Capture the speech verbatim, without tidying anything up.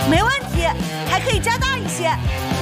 没问题，还可以加大一些。